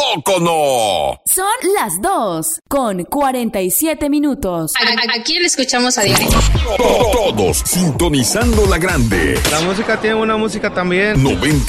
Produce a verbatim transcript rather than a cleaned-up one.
poco no? Son las dos con cuarenta y siete minutos. ¿A, a, a quién le escuchamos a diario? Todos sintonizando la grande. La música tiene una música también. noventa